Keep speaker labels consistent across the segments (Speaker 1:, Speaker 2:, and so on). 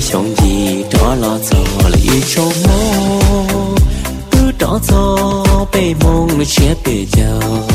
Speaker 1: chồng gì đó lo cho lấy cho mô cứ đó cho bề mông nó chia bề giờ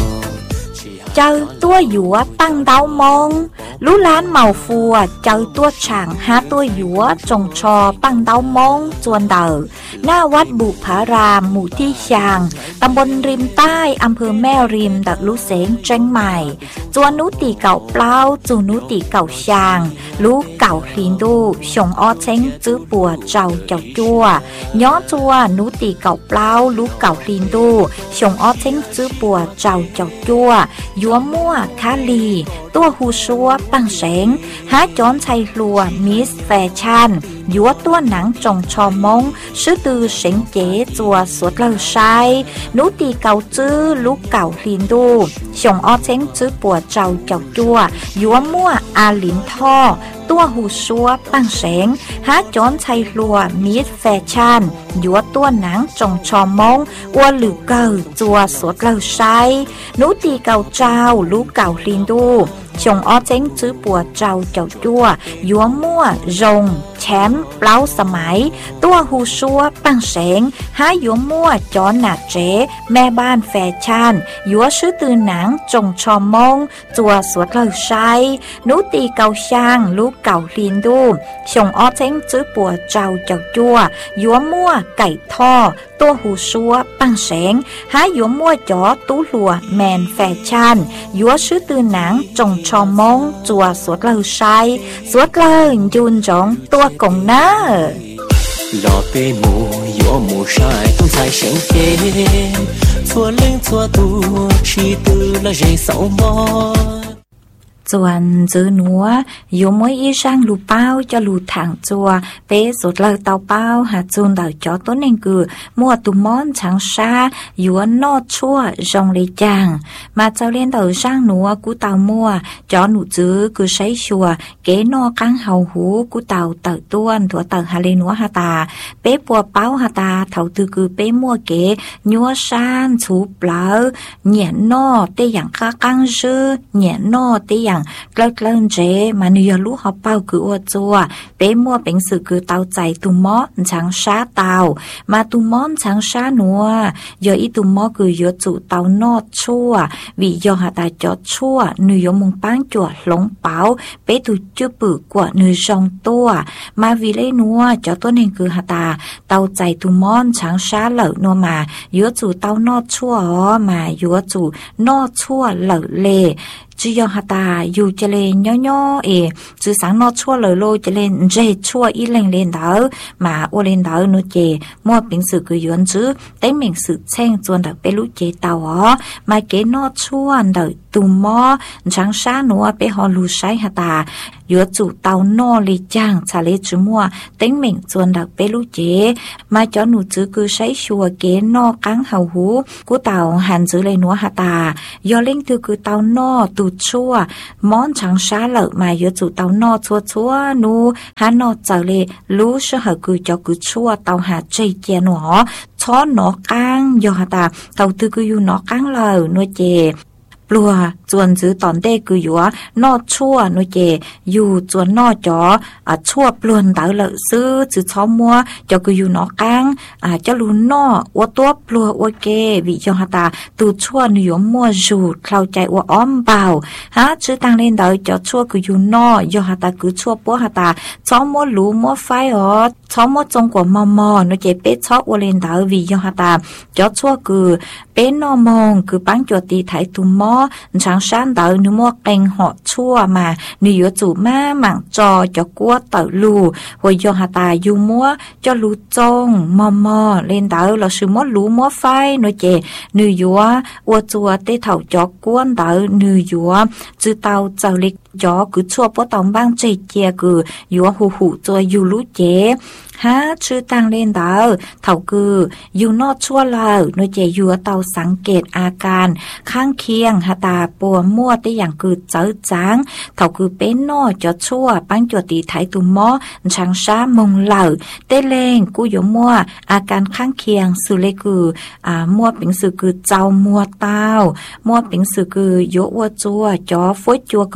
Speaker 2: chơi tua dũa tăng đau mông lú lán màu phùa chơi tua chẳng há tua dũa trồng trò tăng đau mông chuồn đờหน้าวัดบุพารามหมู่ที่ชางตำบลริมใต้อำเภอแม่ริมดักลุเสงเชียงใหม่จวนนุติเก่าเปล่าจูนุติเก่าชางลูกเก่าคลีนดูชงอ้อเช้งจื้อปัวเจ้าเจ้าจัวย้อจัวนุติเก่าเปล่าลูกเก่าคลีนดูชงอ้อเช้งจื้อปัวเจ้าเจ้าจัวยัวมั่วคาลีตัวหูชัวปังเสงหาจอนชัยลัวมิสแฟชั่นยัวตัวหนังจงชอมงชื่อตือเสงเจ๋จัวสวดเลอใช้นุตีเก่าจื้อลูกเก่าลินดูชงอ้อเช้งจื้อปัวเจ้าเจ้าจัวยัวมั่วอาลินท่อตัวหูชัวปังเสงหาจอนชัยลัวมิสแฟชั่นยัวตัวหนังจงชอมงวัวหรือเก่าจัวสวดเลอใช้นุตีเก่าเจ้าลูกเก่าลินดูชงอ้อเช้งจื้อปัวเจ้าเจ้าจัวยัวมั่วรงแชมป์เปล่าสมัยตัวหูชัวปังเสงหายัวมั่วจอนหนาเจ๋แม่บ้านแฟชั่นยัวชื่อตือหนังจงชอมงจัวสวดเลอใช้นุตีเก่าช่างลูกเก่าลินดูชงอ้อเช้งจื้อปัวเจ้าเจ้าจัวยัวมั่วไก่ท่อตัวหูชัวปังเสงหายัวมั่วจ๋อตู้หลัวแมนแฟชั่นยัวชื่อตือหนังจงชอมงจัวสวดเลอใช้สวดเลอยุนจงตัวกงเนอ
Speaker 1: ลอเปมูยัวมูชายต้องใช้เสียงเกมชัวเล่งชัวตัวชีตือละใจเศร้ามอ
Speaker 2: ส่วนจื้อหนัวอยู่มวยอีช่างลูเป้าจะลูถังจัวเป๊สุดเลยเตาเป้าหาจูนเต่าจอต้นเองคือมัวตุมอนช้างชาอยู่นอดชั่วจงเลยจางมาเจ้าเล่นเต่าช่างหนัวกูเต่ามัวจอหนูจื้อคือใช้ชัวเก๋นอกังเห่าหูกูเต่าเต่าต้วนถั่วเต่าฮาเลนัวฮาตาเป๊ปัวเป้าฮาตาเต่าตือคือเป๊มัวเก๋ยัวชานชูเปล่าเหนียนนอเตอย่างข้ากังชื่อเหนียนนอเตอย่างกล้าเจมาเนียลูกเขาเป้าคืออวดจัวเป้มัวเป็นสื่อคือเตาใจตุมอช้างช้าเตามาตุมอนช้างช้าหนัวยออีตุมอคือยอจุเตานอดชั่ววิยอหาตาจอดชั่วเนื้อยมุงป้างจั่วหลงเป้าเป้ตุจื้อปือกว่าเนื้อจองตัวมาวิเลนัวจอต้นเองคือหาตาเตาใจตุมอนช้างช้าเหล่านัวมายอจุเตานอดชั่วมายอจุนอดชั่วเหล่าเลจียอหาตาอยู่เจเลนย่อจือสังนอชั่วเลยโลเจเลนเจชั่วอีเล่งเลนเดอมาโอเลนเดอนุเจมัวเป็นสื่อคือยวนจื้อเต้เหม่งสื่อแช่งจวนดักไปลุเจเตามาเกนอชั่วเดอตุมมอช้างช้าหนัวไปหอลูใช้หาตายัวจุเตานอลีจางชาเลจื้อมัวเต้เหม่งจวนดักไปลุเจมาจอหนูจื้อคือใช้ชัวเกนอกังเห่าหูกูเตาหันจื้อเลยนัวหาตายอเล่งคือเตานอตุชั่วมอนช้างช้าเหล่ามาเยอะจุเตานอชัวนูฮานอเจเลรู้เชื่อคือจอคือชั่วเตาหาใจเจียนหอช้อนหนอกังยอหาตาเตาตือคืออยู่หนอกังเหล่านัวเจปลัวจวนจื้อตอนเด็กคืออยู่นอชั่วนุเจอยู่จวนนอจอชั่วปลวนเต๋อเลยซื้อจื้อช้อมมัวจอคืออยู่นอกังจะรู้นอวัวตัวปลัววัวเกวิยองหาตาตูชั่วนิยมมัวจูดเข้าใจวัวอ้อมเปล่าฮะจื้อตังเล่นเต๋อจอชั่วคืออยู่นอยองหาตาคือชั่วปัวหาตาช้อมมัวหลูมัวไฟช้อมมัวจงกว่ามอนุเจเป๊ะชอบวัวเล่นเต๋อวิยองหาตาจอชั่วคือเป็นนอมองคือปังจวดตีไถตุมมอช้างช้านเต๋อนึกมัวเก่งหอชั่วมาเนื้อจูมาหมั่งจอจะกัวเต๋อลูหัวยอหาตาอยู่มัวจะลูจงมอเล่นเต๋อเราซื้อมัวลูมัวไฟเนื้อเจเนื้อยัววัวจัวเตะเถาจอกกวนเต๋อเนื้อยัวจื้อเต๋อเจ้าเล็กจอคือชั่วป้อตองบ้างใจเจียคือยัวหูตัวอยู่รู้เจฮะชื่อตังเล่นเต๋อเถาคืออยู่นอดชั่วเราเนื้อเจยัวเต๋อสังเกตอาการข้างเคียงหาตาปัวมั่วได้อย่างคือเจ้าจางเถาคือเป็นนอจอชั่วปังจวดตีไถตุมอช้างช้ามงเหล่าเต้เลงกูอยู่มั่วอาการข้างเคียงสื่อเลยคือมั่วเป็นสื่อคือเจ้ามั่วเต้ามั่วเป็นสื่อคือโยวัวจัวจอฟวยจัวคือยอจวน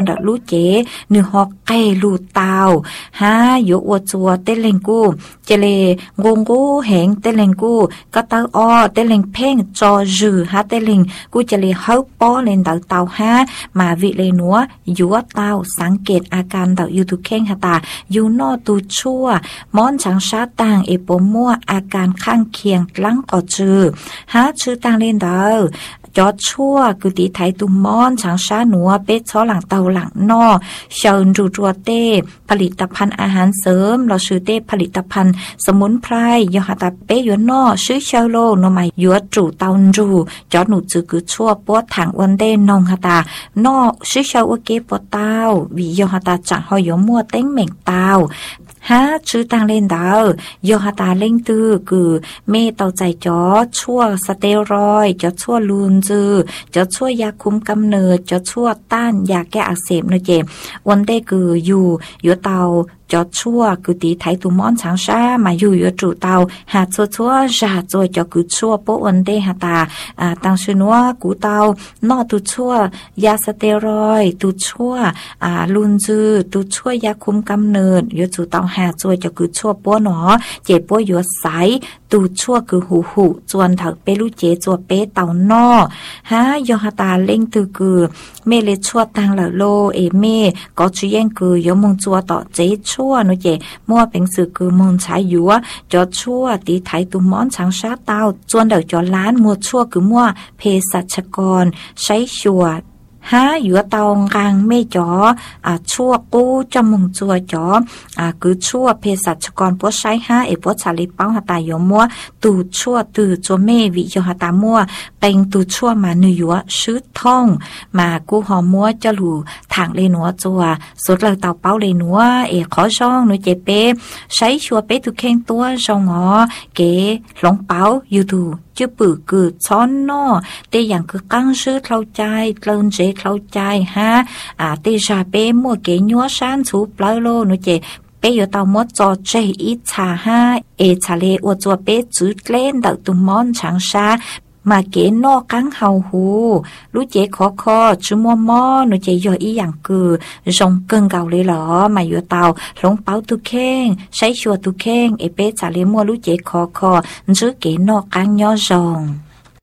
Speaker 2: ดะลูเจนึฮอกไกลูตาวหาอยู่อวจัวเตเลงกูเจเลงงกูแหงเตเลงกูก็เตาอ้อเตเลงเพ่งจอจือหาเตเลงกูเจเลเฮาป้อเลนเตาเตาหามาวิเลนัวยัวเตาสังเกตอาการเตาอยู่ทุกเข่งหาตาอยู่นอตูชั่วมอนฉังชาต่างเอปมัวอาการข้างเคียงลังก่อจือหาชื่อต่างเล่นเตาจอดชั่วกุติไทยตุมอนฉางชาหนัวเป็ดช้อหลังเตาหลังนอเชิญรูจัวเต้ผลิตภัณฑ์อาหารเสริมเราชื่อเต้ผลิตภัณฑ์สมุนไพรยอหาตาเป้ยวนอชื่อเชลโลโนมายัวจู่เตารูจอดหนูจือกุชั่วปวดถังวันเต้นองหาตานอชื่อเชลโอเกปวดเตาวิยอหาตาจังหอยมัวเต้งเหม่งเตาฮะชื่อต่างเล่นดาวยอหาตาเล่งตื้อคือเมเตาใจจอชั่วสเตียรอยจอชั่วลูนจือจอชั่วยาคุมกำเนิดจอชั่วต้านยาแก้อักเสบนะเจวันเต้คืออยู่เตาจอชั่วคือตีไทยตุมอนช้างชามาอยู่จู่เตาหาชั่วจาจอยจอคือชั่วโปวันเต้หาตาตังชื่อนัวกูเตานอตุชั่วยาสเตียรอยตุชั่วลูนจือตุชั่วยาคุมกำเนิดอยู่จู่เตาหาจอยจอคือชั่วโปหนอเจ็บป่วยอยู่ใสตูชั่วคือหูจวนถักเปลูเจจัวเปเต่านอฮะยอหาตาเล่งตือคือเมเลชั่วตังละโลเอเมก็ชื่อแย่งคือยมงจัวต่อเจชั่วนุเจมั่วเป็นสื่อคือมงใช้ยัวจอชั่วตีไทยตุมอนช้างชาเต้าจวนเดาจอล้านมัวชั่วคือมั่วเภสัชกรใช้ชัวฮะอยู่เตากลางไม่จ๋อชั่วกู้จมงจัวจ๋อคือชั่วเภสัชกรพวกใช้ฮะพวกชาลิเป้าหาตายมัวตูชั่วตือจัวเมวิยหาตามัวเป็นตูชั่วมาเนือยัวชื่อท่องมากู้หอมัวจะหลูทางเลนัวจัวสุดเลยเตาเป้าเลนัวขอช่องหนูเจเป้ใช้ชัวเป้ตุเข่งตัวช่องอ๋อเก๋หลงเป้าอยู่ดูจะปือกือช้อนนอแต่อย่างคือกั้งชื่อเข้าใจเลินเจเข้าใจฮะเตชาเป้มัวเก๋ยัวชานสูปลอยโลหนูเจเป้อยู่เตามดจอเจอิชาฮะชาเลอวจัวเป้จืดเล่นเตาตุมอนฉางชามาเก๋นอกังเฮาหูรู้เจขอจุมัวมอหนูเจย่ออีอย่างคือจงเกิงเก่าเลยเหรอมาอยู่เตาหลงเป้าตุเข่งใช้ชัวตุเข่งเป้ชาเลมัวรู้เจขอจื้อเก๋นอกังย่อจง